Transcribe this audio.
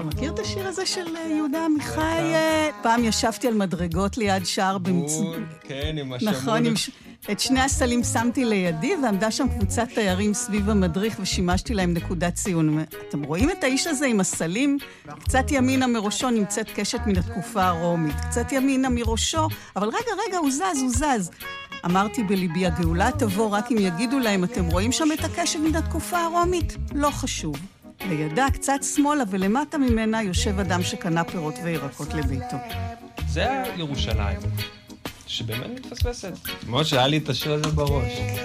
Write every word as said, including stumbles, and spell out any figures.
אתה מכיר את השיר הזה של יהודה עמיחי? פעם ישבתי על מדרגות ליד שער במצבור. כן, עם השמות. נכון, את שני הסלים שמתי לידי, ועמדה שם קבוצת תיירים סביב המדריך, ושימשתי להם נקודת ציון. אתם רואים את האיש הזה עם הסלים? קצת ימינה מראשו נמצאת קשת מן התקופה הרומית. קצת ימינה מראשו, אבל רגע, רגע, הוא זז, הוא זז. אמרתי בליבי, הגאולה תבוא רק אם יגידו להם, אתם רואים שם את הקשת מן התקופה הרומית? לא חשוב. לידה, קצת שמאלה ולמטה ממנה, יושב אדם שקנה פירות וירקות לביתו. זה ירושלים, שבאמת מתפספסת. כמו שהיה לי את השיר הזה בראש.